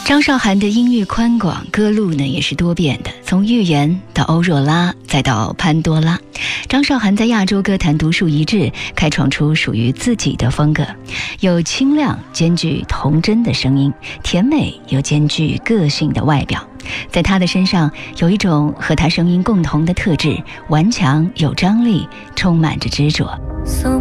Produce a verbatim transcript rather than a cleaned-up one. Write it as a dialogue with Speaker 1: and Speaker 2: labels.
Speaker 1: 张韶涵的音域宽广，歌路呢也是多变的，从寓言到欧若拉，再到潘多拉，张韶涵在亚洲歌坛独树一帜，开创出属于自己的风格，有清亮兼具童真的声音，甜美又兼具个性的外表。在她的身上有一种和她声音共同的特质，顽强有张力，充满着执着。
Speaker 2: So